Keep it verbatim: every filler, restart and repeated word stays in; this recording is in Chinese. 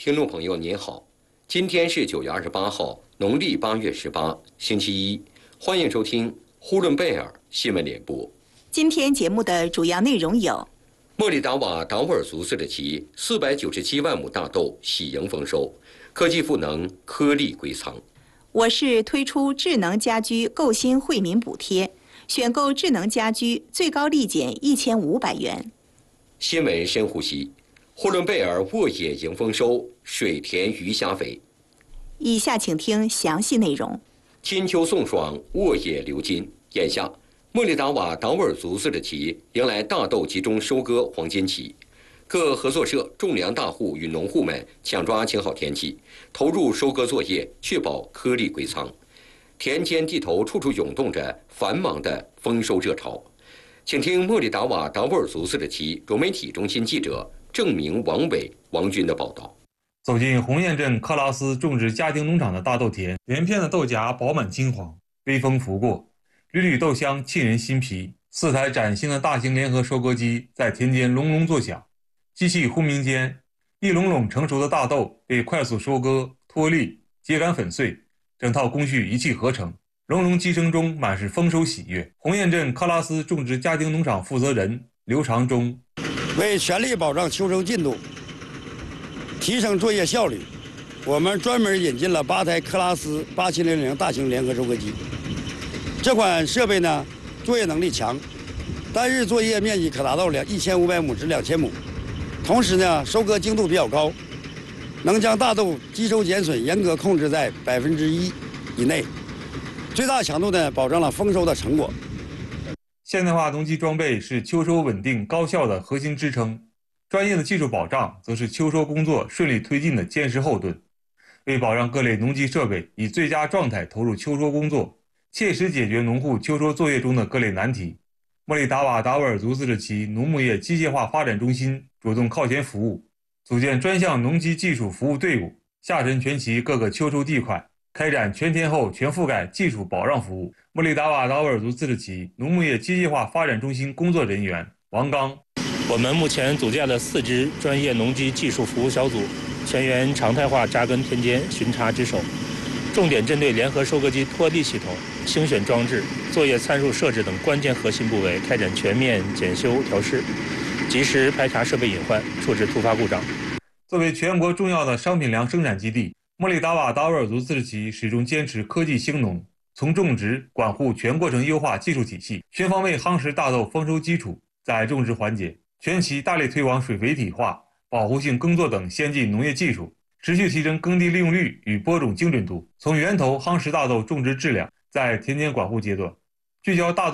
听众朋友您好，今天是九月二十八号，农历八月十八，星期一，欢迎收听呼伦贝尔新闻联播。 今天节目的主要内容有： 莫里达瓦达沃尔族自治旗四百九十七万亩大豆喜迎丰收，科技赋能颗粒归仓。 我市推出智能家居购新惠民补贴，选购智能家居最高立减一千五百元。 新闻深呼吸。呼伦贝尔沃野迎丰收，水田鱼虾肥。 以下请听详细内容。 金秋送爽，沃野流金。眼下，莫里达瓦达沃尔族自治旗迎来大豆集中收割黄金期，各合作社、种粮大户与农户们抢抓晴好天气，投入收割作业，确保颗粒归仓。田间地头处处涌动着繁忙的丰收热潮。请听莫里达瓦达沃尔族自治旗融媒体中心记者郑明、王伟、王军的报道。 走进红堰镇克拉斯种植家庭农场的大豆田，连片的豆荚饱满金黄，微风拂过，缕缕豆香沁人心脾。四台崭新的大型联合收割机在田间隆隆作响，机器轰鸣间，一垄垄成熟的大豆被快速收割、脱粒、秸秆粉碎，整套工序一气呵成。隆隆鸡声中满是丰收喜悦。红堰镇克拉斯种植家庭农场负责人刘长忠： 为全力保障秋收进度，提升作业效率，我们专门引进了八台克拉斯八七零零大型联合收割机。这款设备呢，作业能力强，单日作业面积可达到两一千五百亩至两千亩，同时呢，收割精度比较高，能将大豆基收减损严格控制在百分之一以内，最大强度呢保障了丰收的成果。 现代化农机装备是秋收稳定高效的核心支撑，专业的技术保障则是秋收工作顺利推进的坚实后盾。为保障各类农机设备以最佳状态投入秋收工作，切实解决农户秋收作业中的各类难题，莫里达瓦达沃尔族自治旗农牧业机械化发展中心主动靠前服务，组建专项农机技术服务队伍，下沉全旗各个秋收地块，开展全天候全覆盖技术保障服务。莫里达瓦达沃尔族自治旗农牧业机械化发展中心工作人员王刚： 我们目前组建了四支专业农机技术服务小组，全员常态化扎根田间，巡查值守，重点针对联合收割机脱粒系统、清选装置、作业参数设置等关键核心部位开展全面检修调试，及时排查设备隐患，处置突发故障。 作为全国重要的商品粮生产基地，莫里达瓦达沃尔族自治旗始终坚持科技兴农，从种植、管护全过程优化技术体系，全方位夯实大豆丰收基础。在种植环节，全旗大力推广水肥体化、保护性耕作等先进农业技术，持续提升耕地利用率与播种精准度，从源头夯实大豆种植质量。在田间管护阶段，聚焦大豆